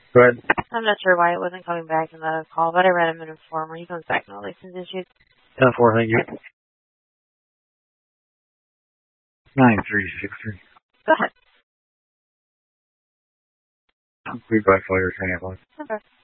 Go ahead. I'm not sure why it wasn't coming back in the call, but I read him in Informer. He comes back in all license issues. 10-4, thank you. 9363. Go ahead. Complete by fire, 10-5. Okay.